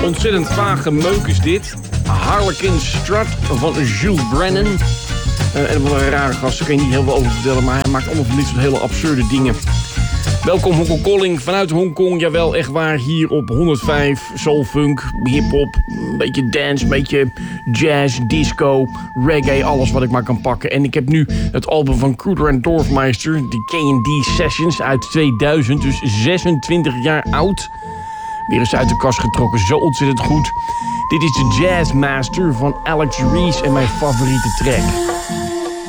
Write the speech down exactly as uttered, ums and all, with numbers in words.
Ontzettend vage meuk is dit. Harlequin Strut van Jules Brennan. Uh, en wat een rare gast, daar kan je niet heel veel over vertellen, maar hij maakt allemaal van dit soort hele absurde dingen. Welkom Hongkong Calling vanuit Hongkong, jawel, echt waar, hier op honderd vijf, soul funk, hip-hop, een beetje dance, een beetje jazz, disco, reggae, alles wat ik maar kan pakken. En ik heb nu het album van Kruder en Dorfmeister, de K and D Sessions uit tweeduizend, dus zesentwintig jaar oud. Weer eens uit de kast getrokken, zo ontzettend goed. Dit is de Jazz Master van Alex Reese en mijn favoriete track.